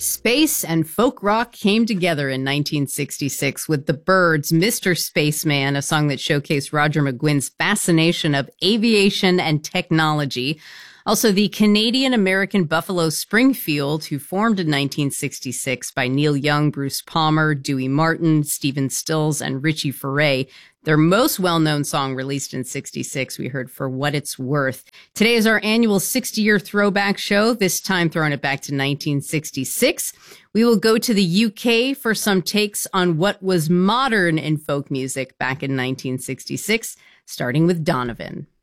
Space and folk rock came together in 1966 with the Byrds' Mr. Spaceman, a song that showcased Roger McGuinn's fascination of aviation and technology. Also, the Canadian-American Buffalo Springfield, who formed in 1966 by Neil Young, Bruce Palmer, Dewey Martin, Stephen Stills, and Richie Furay. Their most well-known song released in 66, we heard For What It's Worth. Today is our annual 60-year throwback show, this time throwing it back to 1966. We will go to the UK for some takes on what was modern in folk music back in 1966, starting with Donovan.